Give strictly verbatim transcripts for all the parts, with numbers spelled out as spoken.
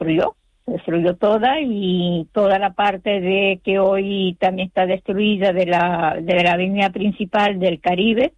destruyó, se destruyó toda, y toda la parte de que hoy también está destruida de la de la avenida principal del Caribe.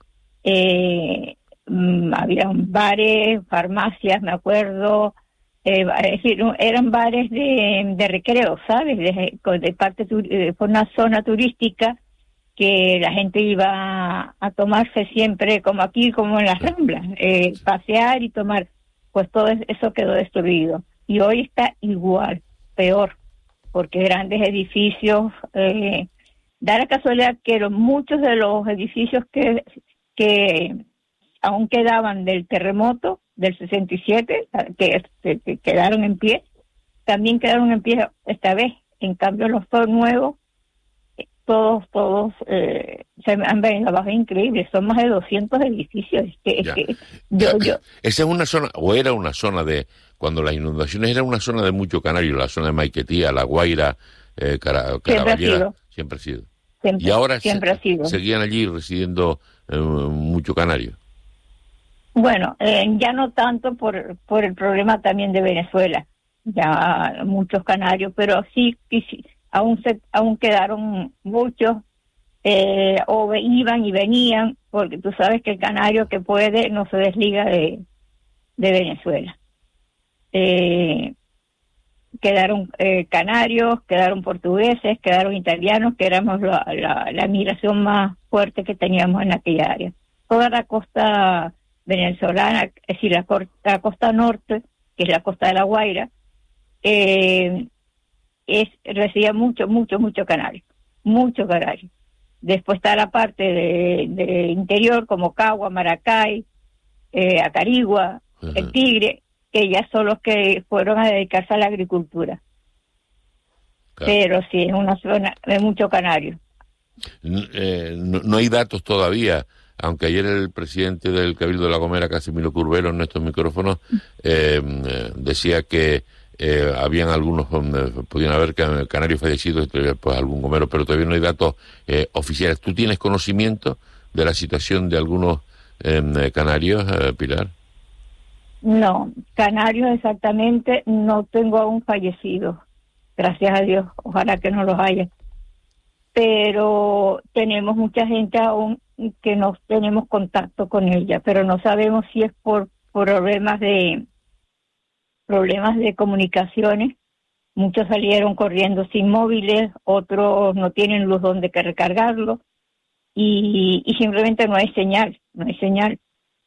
Eh, había bares, farmacias, me acuerdo, eh, es decir, eran bares de, de recreo, ¿sabes? De, de parte de una zona turística que la gente iba a tomarse siempre, como aquí, como en las Ramblas, eh, pasear y tomar. Pues todo eso quedó destruido. Y hoy está igual, peor, porque grandes edificios, eh, da la casualidad que los, muchos de los edificios que, que aún quedaban del terremoto del sesenta y siete, que, que, que quedaron en pie, también quedaron en pie esta vez. En cambio, los todos nuevos, todos, todos eh, se han venido abajo, increíbles. Son más de doscientos edificios. Es que, es que yo, yo... Esa es una zona, o era una zona de, cuando las inundaciones, era una zona de mucho canario, la zona de Maiquetía, La Guaira, eh, Cara, Caraballera, siempre ha sido. Siempre, y ahora siempre se, ha sido. seguían allí residiendo eh, mucho canario. Bueno, eh, ya no tanto por por el problema también de Venezuela, ya muchos canarios, pero sí, sí aún se aún quedaron muchos, eh, o iban y venían, porque tú sabes que el canario que puede no se desliga de, de Venezuela. Eh, quedaron eh, canarios, quedaron portugueses, quedaron italianos, que éramos la, la, la migración más fuerte que teníamos en aquella área. Toda la costa venezolana, es decir, la, la costa norte, que es la costa de La Guaira, eh, es recibía mucho, mucho, mucho canario, mucho canario. Después está la parte de, de interior, como Cagua, Maracay, eh, Acarigua, uh-huh. El Tigre, que ya son los que fueron a dedicarse a la agricultura. Claro. Pero sí, es una zona de mucho canario. Eh, no, no hay datos todavía, aunque ayer el presidente del Cabildo de La Gomera, Casimiro Curbelo, en estos micrófonos, eh, decía que eh, habían algunos, eh, podían haber canarios fallecidos, pues algún gomero, pero todavía no hay datos eh, oficiales. ¿Tú tienes conocimiento de la situación de algunos eh, canarios, eh, Pilar? No, canarios exactamente no tengo aún fallecidos, gracias a Dios, ojalá que no los haya. Pero tenemos mucha gente aún que no tenemos contacto con ella, pero no sabemos si es por, por problemas de problemas de comunicaciones. Muchos salieron corriendo sin móviles, otros no tienen luz donde que recargarlo, y, y simplemente no hay señal, no hay señal.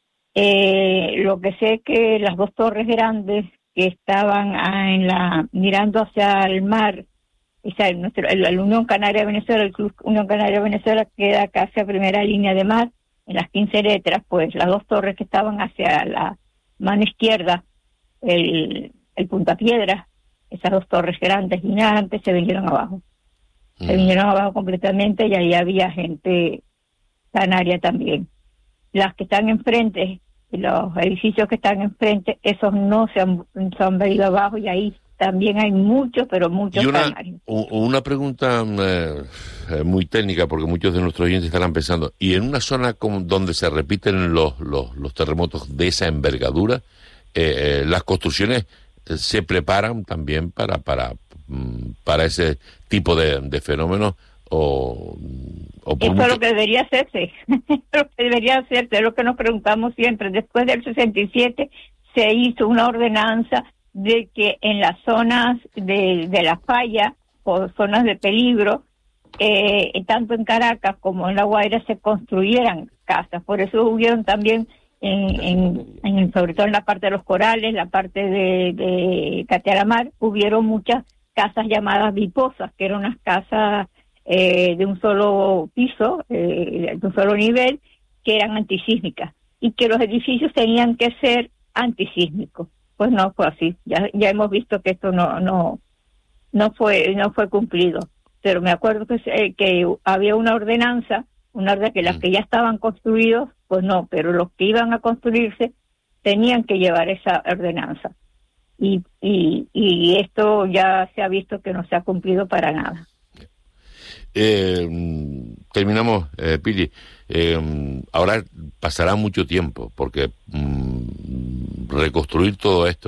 Eh, lo que sé que las dos torres grandes que estaban ah, en la mirando hacia el mar, o sea, el, nuestro, el, la Unión Canaria de Venezuela, el Club Unión Canaria de Venezuela queda casi a primera línea de mar, en las quince letras, pues las dos torres que estaban hacia la mano izquierda, el, el Puntapiedra, esas dos torres grandes, gigantes, se vinieron abajo. Mm. Se vinieron abajo completamente, y ahí había gente canaria también. Las que están enfrente, los edificios que están enfrente, esos no se han, se han venido abajo, y ahí también hay muchos, pero muchos y una, canarios. Una pregunta eh, muy técnica, porque muchos de nuestros oyentes estarán pensando, y en una zona como donde se repiten los, los, los terremotos de esa envergadura, eh, eh, las construcciones se preparan también para para para ese tipo de, de fenómenos, o, o por Eso mucho... es lo que debería hacerse, lo que debería hacerse, es lo que nos preguntamos siempre. Después del sesenta y siete se hizo una ordenanza de que en las zonas de, de la falla, o zonas de peligro, eh, tanto en Caracas como en La Guaira, se construyeran casas. Por eso hubieron también, en, en, en sobre todo en la parte de los Corales, la parte de, de Catearamar, hubieron muchas casas llamadas biposas, que eran unas casas eh, de un solo piso, eh, de un solo nivel, que eran antisísmicas, y que los edificios tenían que ser antisísmicos. Pues no fue así. Ya ya hemos visto que esto no no no fue no fue cumplido. Pero me acuerdo que eh, que había una ordenanza, una orden que las que ya estaban construidos, pues no, pero los que iban a construirse tenían que llevar esa ordenanza. Y y y esto ya se ha visto que no se ha cumplido para nada. Eh, terminamos, eh, Pili. Eh, ahora pasará mucho tiempo, porque mm, reconstruir todo esto, ¿no?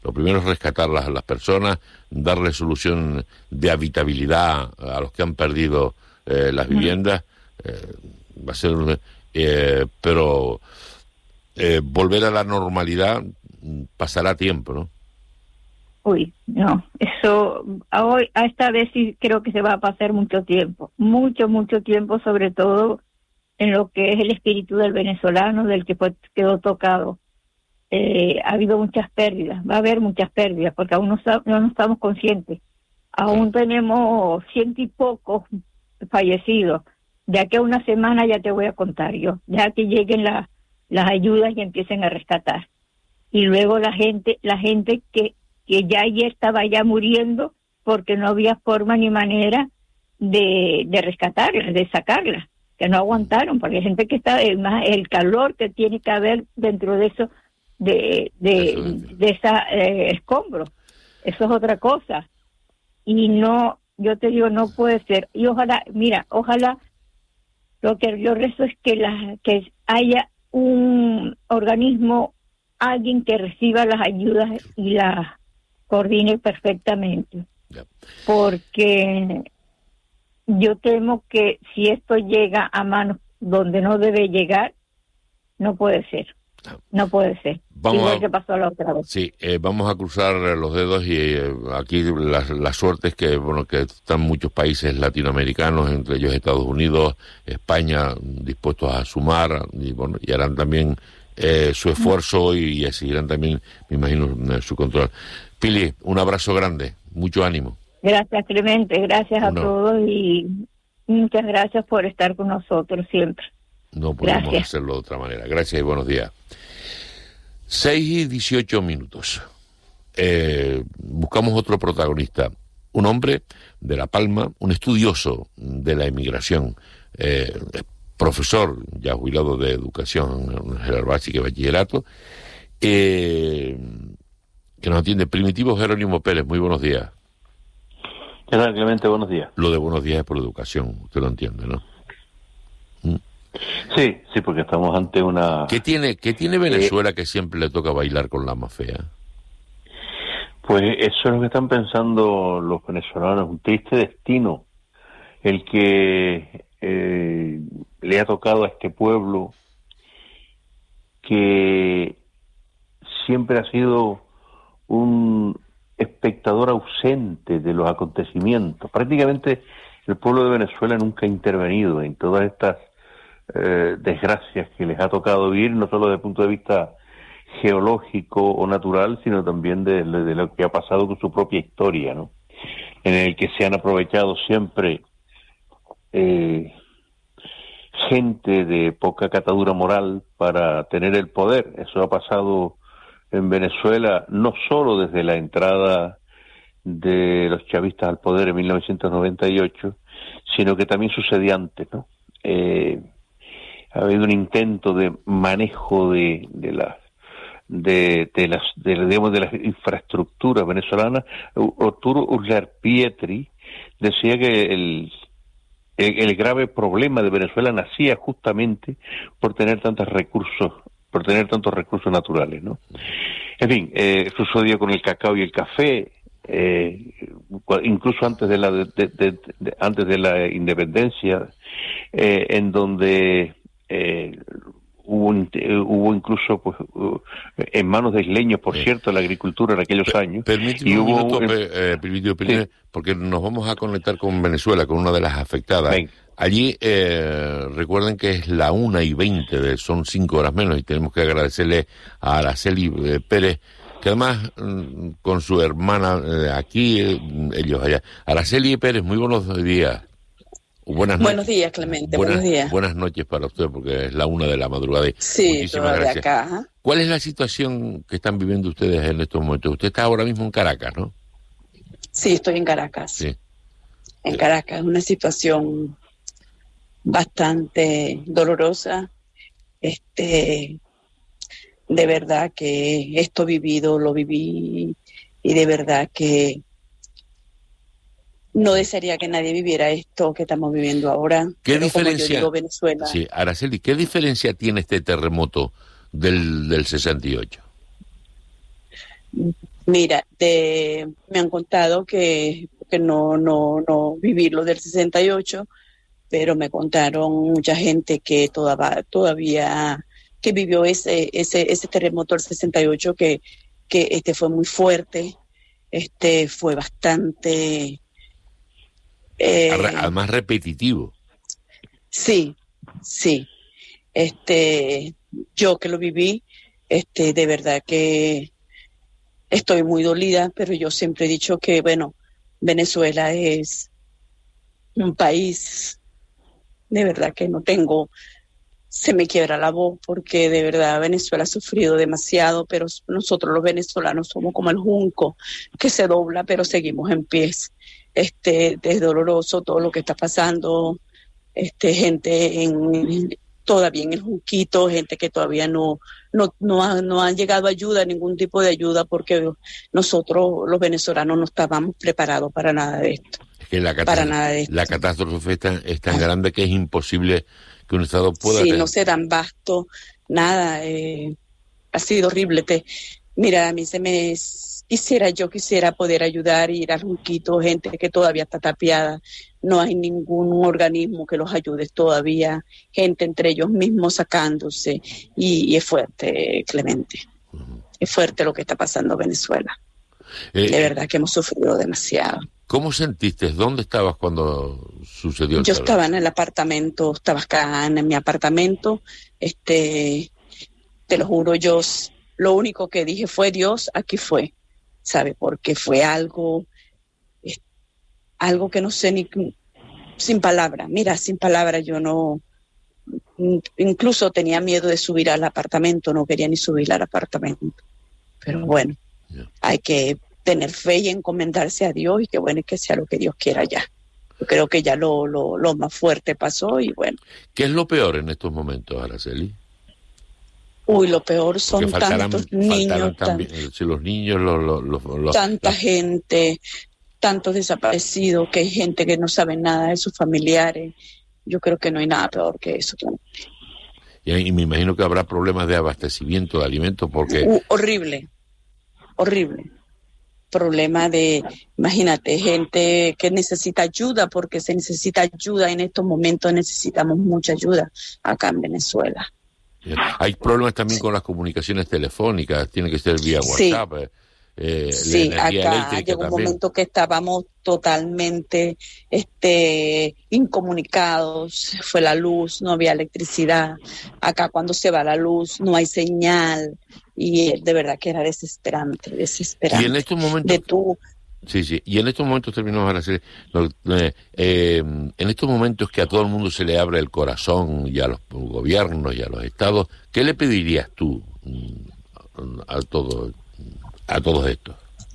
Lo primero es rescatar las, las personas, darle solución de habitabilidad a los que han perdido eh, las viviendas. Eh, va a ser, eh, pero eh, volver a la normalidad pasará tiempo, ¿no? Uy, no, eso a hoy, a esta vez sí creo que se va a pasar mucho tiempo, mucho, mucho tiempo, sobre todo en lo que es el espíritu del venezolano, del que fue, quedó tocado. Eh, ha habido muchas pérdidas, va a haber muchas pérdidas, porque aún no, no, no estamos conscientes. Aún tenemos ciento y pocos fallecidos. De aquí a una semana ya te voy a contar yo, ya que lleguen la, las ayudas y empiecen a rescatar. Y luego la gente, la gente que que ya ayer estaba ya muriendo porque no había forma ni manera de, de rescatarla, de sacarla, que no aguantaron, porque hay gente que está, más el calor que tiene que haber dentro de eso, de de, de esa eh, escombro, eso es otra cosa. Y no, yo te digo, no puede ser. Y ojalá, mira, ojalá, lo que yo rezo es que, la, que haya un organismo, alguien que reciba las ayudas y las coordine perfectamente, yeah. Porque yo temo que si esto llega a manos donde no debe llegar, no puede ser, no puede ser. Vamos Igual a, que pasó la otra vez. Sí, eh, vamos a cruzar los dedos y eh, aquí la, la suerte es que bueno que están muchos países latinoamericanos, entre ellos Estados Unidos, España, dispuestos a sumar y bueno y harán también eh, su esfuerzo y, y exigirán también, me imagino, su control. Pili, un abrazo grande, mucho ánimo. Gracias, Clemente, gracias a no. todos y muchas gracias por estar con nosotros siempre. No podemos gracias. hacerlo de otra manera. Gracias y buenos días. seis y dieciocho minutos. Eh, buscamos otro protagonista. Un hombre de La Palma, un estudioso de la emigración, eh, profesor ya jubilado de educación general básica y bachillerato, eh, que nos atiende. Primitivo Jerónimo Pérez, muy buenos días. ¿Qué tal, Clemente? Buenos días. Lo de buenos días es por educación, usted lo entiende, ¿no? ¿Mm? Sí, sí, porque estamos ante una... ¿Qué tiene, qué tiene Venezuela eh, que siempre le toca bailar con la más fea? Pues eso es lo que están pensando los venezolanos, un triste destino, el que eh, le ha tocado a este pueblo que siempre ha sido un espectador ausente de los acontecimientos. Prácticamente el pueblo de Venezuela nunca ha intervenido en todas estas eh, desgracias que les ha tocado vivir, no solo desde el punto de vista geológico o natural, sino también de, de lo que ha pasado con su propia historia, ¿no? En el que se han aprovechado siempre eh, gente de poca catadura moral para tener el poder. Eso ha pasado en Venezuela no solo desde la entrada de los chavistas al poder en mil novecientos noventa y ocho, sino que también sucedía antes, ¿no? Eh, ha habido un intento de manejo de, de las de, de las de, digamos, de las infraestructuras venezolanas. Arturo Uslar Pietri decía que el, el el grave problema de Venezuela nacía justamente por tener tantos recursos por tener tantos recursos naturales, ¿no? En fin, eh, sucedió con el cacao y el café, eh, incluso antes de la de, de, de, de, antes de la independencia, eh, en donde eh, hubo hubo incluso pues uh, en manos de isleños, por sí. cierto, la agricultura en aquellos años. Permíteme un hubo, minuto, eh, Permíteme, sí. porque nos vamos a conectar con Venezuela, con una de las afectadas. Venga. Allí, eh, recuerden que es la una y veinte, de, son cinco horas menos, y tenemos que agradecerle a Araceli eh, Pérez, que además mm, con su hermana eh, aquí, eh, ellos allá. Araceli Pérez, muy buenos días. Buenas noches. Buenos días, Clemente, buenas, buenos días. Buenas noches para usted, porque es la una de la madrugada. Sí, muchísimas gracias. De acá. ¿eh? ¿Cuál es la situación que están viviendo ustedes en estos momentos? Usted está ahora mismo en Caracas, ¿no? Sí, estoy en Caracas. Sí. En Caracas, es una situación bastante dolorosa. Este, de verdad que esto vivido, lo viví, y de verdad que no desearía que nadie viviera esto que estamos viviendo ahora. ¿Qué Pero diferencia? Como yo digo, Venezuela. Sí, Araceli, ¿qué diferencia tiene este terremoto del, del sesenta y ocho? Mira, de, me han contado que, que no, no, no viví lo del sesenta y ocho, pero me contaron mucha gente que todavía, todavía que vivió ese, ese, ese terremoto del sesenta y ocho, que, que este fue muy fuerte, este fue bastante eh, además repetitivo. Sí, sí. Este, yo que lo viví, este, de verdad que estoy muy dolida, pero yo siempre he dicho que, bueno, Venezuela es un país, de verdad que no tengo, se me quiebra la voz, porque de verdad Venezuela ha sufrido demasiado, pero nosotros los venezolanos somos como el junco que se dobla, pero seguimos en pies. Este, es doloroso todo lo que está pasando, este, gente en, todavía en el junquito, gente que todavía no, no, no, ha, no han llegado ayuda, ningún tipo de ayuda, porque nosotros los venezolanos no estábamos preparados para nada de esto. Es que la catástrofe, para nada de esto. La catástrofe es tan, es tan grande que es imposible que un Estado pueda... Sí, tener... no se dan basto, nada, eh, ha sido horrible. Te, mira, a mí se me... Quisiera, yo quisiera poder ayudar y ir al junquito, gente que todavía está tapiada, no hay ningún organismo que los ayude todavía, gente entre ellos mismos sacándose, y, y es fuerte, Clemente, uh-huh. Es fuerte lo que está pasando en Venezuela, eh, de verdad que hemos sufrido demasiado. ¿Cómo sentiste? ¿Dónde estabas cuando sucedió el Yo terror? Estaba en el apartamento, estaba acá en mi apartamento, este, te lo juro, yo, lo único que dije fue, Dios, aquí fue. ¿Sabe? Porque fue algo, eh, algo que no sé ni, sin palabras, mira, sin palabras, yo no, incluso tenía miedo de subir al apartamento, no quería ni subir al apartamento, pero bueno, yeah. Hay que tener fe y encomendarse a Dios, y que bueno, que sea lo que Dios quiera ya. Yo creo que ya lo, lo, lo más fuerte pasó, y bueno. ¿Qué es lo peor en estos momentos, Araceli? Uy, lo peor son faltarán, tantos niños, también, tan, si los niños, los, los, los, tanta los... gente, tantos desaparecidos, que hay gente que no sabe nada de sus familiares. Yo creo que no hay nada peor que eso. Y, y me imagino que habrá problemas de abastecimiento de alimentos porque... Uh, horrible, horrible. Problema de, imagínate, gente que necesita ayuda, porque se necesita ayuda en estos momentos, necesitamos mucha ayuda acá en Venezuela. Hay problemas también con las comunicaciones telefónicas, tiene que ser vía WhatsApp. Sí, eh, sí, la energía acá llegó un también. momento que estábamos totalmente este, incomunicados, fue la luz, no había electricidad. Acá cuando se va la luz no hay señal, y de verdad que era desesperante, desesperante. Y en estos momentos... De tu, Sí, sí, y en estos momentos terminamos de hacer, eh, eh, en estos momentos que a todo el mundo se le abre el corazón, y a los gobiernos y a los estados, ¿qué le pedirías tú a todo, a todos estos?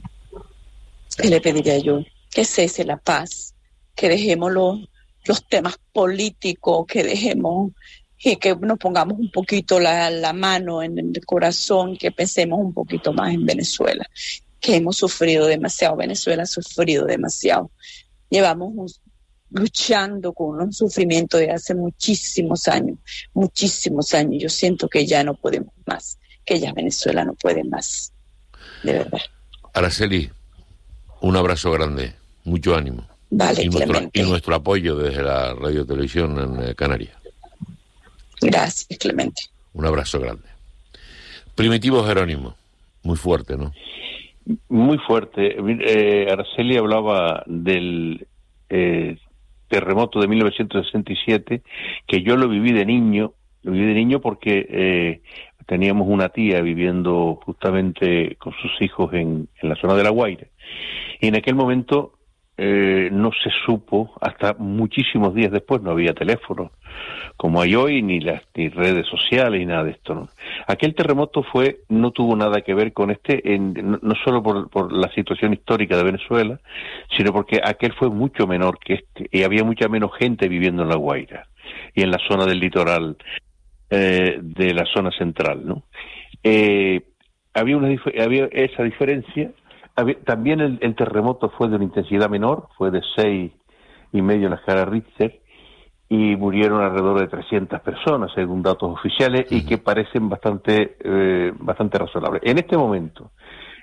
¿Qué le pediría yo? Que cese la paz, que dejemos los, los temas políticos, que dejemos y que nos pongamos un poquito la, la mano en el corazón, que pensemos un poquito más en Venezuela, que hemos sufrido demasiado, Venezuela ha sufrido demasiado. Llevamos un, luchando con un sufrimiento de hace muchísimos años, muchísimos años. Yo siento que ya no podemos más, que ya Venezuela no puede más, de verdad. Araceli, un abrazo grande, mucho ánimo. Vale, y, nuestro, Clemente. y nuestro apoyo desde la Radio Televisión en Canarias. Gracias, Clemente. Un abrazo grande. Primitivo Jerónimo, muy fuerte, ¿no? Muy fuerte. Eh, Araceli hablaba del eh, terremoto de mil novecientos sesenta y siete, que yo lo viví de niño, lo viví de niño porque eh, teníamos una tía viviendo justamente con sus hijos en, en la zona de La Guaira, y en aquel momento eh, no se supo, hasta muchísimos días después, no había teléfono como hay hoy, ni las ni redes sociales, ni nada de esto, ¿no? Aquel terremoto fue, no tuvo nada que ver con este, en, no, no solo por, por la situación histórica de Venezuela, sino porque aquel fue mucho menor que este, y había mucha menos gente viviendo en La Guaira y en la zona del litoral eh, de la zona central, ¿no? Eh, había una había esa diferencia. Había, también el, el terremoto fue de una intensidad menor, fue de seis y medio en la escala Richter, y murieron alrededor de trescientas personas, según datos oficiales, uh-huh. y que parecen bastante eh, bastante razonables. En este momento,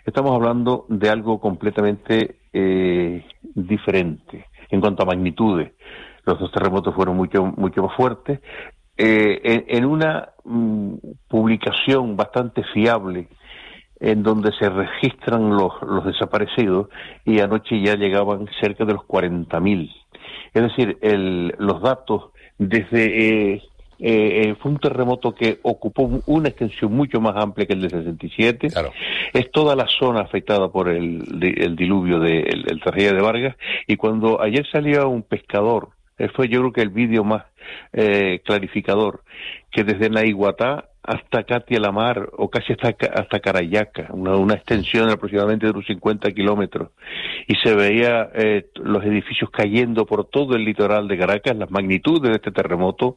estamos hablando de algo completamente eh, diferente en cuanto a magnitudes. Los dos terremotos fueron mucho mucho más fuertes. Eh, en, en una mm, publicación bastante fiable, en donde se registran los, los desaparecidos, y anoche ya llegaban cerca de los cuarenta mil. Es decir, el, los datos desde... Eh, Eh, fue un terremoto que ocupó una extensión mucho más amplia que el de sesenta y siete. Claro. Es toda la zona afectada por el, el diluvio del de, tragedia de Vargas, y cuando ayer salía un pescador, fue yo creo que el vídeo más eh, clarificador, que desde Naiguatá hasta Catia la Mar, o casi hasta, hasta Carayaca, una, una extensión de aproximadamente de unos cincuenta kilómetros, y se veía eh, los edificios cayendo por todo el litoral de Caracas. Las magnitudes de este terremoto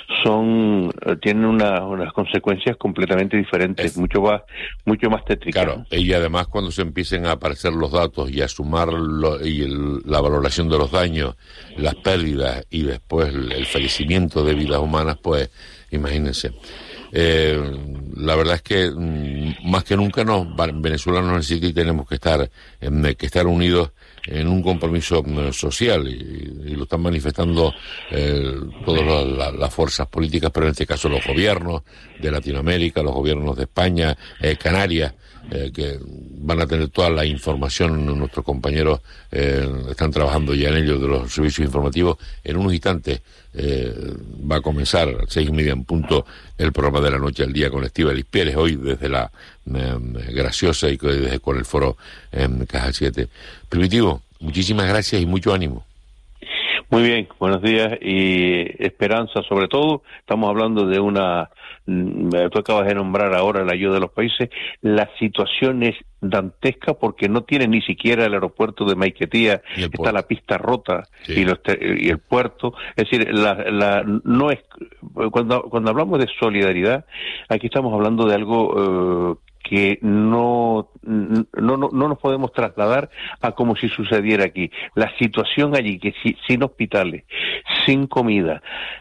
son eh, tienen una, unas consecuencias completamente diferentes, es, mucho más mucho más tétricas. Claro, y además cuando se empiecen a aparecer los datos y a sumar lo, y el, la valoración de los daños, las pérdidas y después el, el fallecimiento de vidas humanas, pues imagínense. Eh, la verdad es que mm, más que nunca nos, Venezuela nos necesita y tenemos que estar eh, que estar unidos en un compromiso eh, social, y, y lo están manifestando eh, todas la, las fuerzas políticas, pero en este caso los gobiernos de Latinoamérica, los gobiernos de España, eh, Canarias, eh, que van a tener toda la información. Nuestros compañeros eh, están trabajando ya en ello, de los servicios informativos. En unos instantes eh, va a comenzar a seis y media en punto el programa de la noche al día con Estíbaliz Pérez, hoy desde la eh, Graciosa y desde con el foro en eh, Caja siete. Primitivo, muchísimas gracias y mucho ánimo. Muy bien, buenos días y esperanza sobre todo. Estamos hablando de una, tú acabas de nombrar ahora la ayuda de los países. La situación es dantesca porque no tiene ni siquiera el aeropuerto de Maiquetía, está la pista rota, sí. y, los y el puerto. Es decir, la, la, no es cuando cuando hablamos de solidaridad, aquí estamos hablando de algo eh, que no, no, no, no nos podemos trasladar a como si sucediera aquí. La situación allí, que si, sin hospitales, sin comida,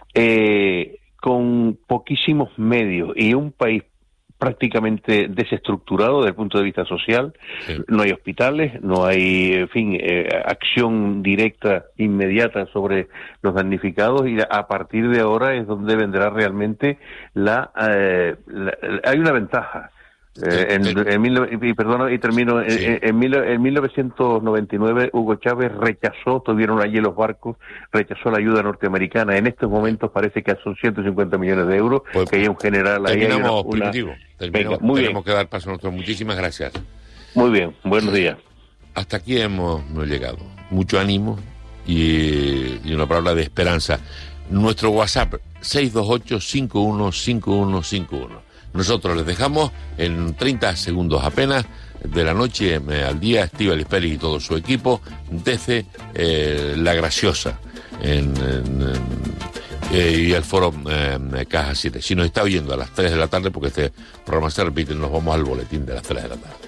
eh, con poquísimos medios y un país prácticamente desestructurado desde el punto de vista social, sí. No hay hospitales, no hay, en fin, eh, acción directa, inmediata sobre los damnificados, y a partir de ahora es donde vendrá realmente la, eh, la, la hay una ventaja. Eh, en, en mil, y perdón, y termino, sí. en, en, mil, en mil novecientos noventa y nueve Hugo Chávez rechazó, tuvieron allí los barcos, rechazó la ayuda norteamericana. En estos momentos parece que son ciento cincuenta millones de euros, pues, que hay un general ahí. Terminamos, una, Primitivo. Terminamos, Venga, muy tenemos bien. que dar paso a nosotros. Muchísimas gracias. Muy bien, buenos días. Hasta aquí hemos, hemos llegado. Mucho ánimo y, y una palabra de esperanza. Nuestro WhatsApp, seis dos ocho, cinco uno cinco uno cinco uno. Nosotros les dejamos en treinta segundos apenas de la noche eh, al día, Estíbaliz Pérez y todo su equipo desde eh, La Graciosa en, en, en, eh, y el foro eh, Caja siete. Si nos está oyendo a las tres de la tarde, porque este programa se repite, nos vamos al boletín de las tres de la tarde.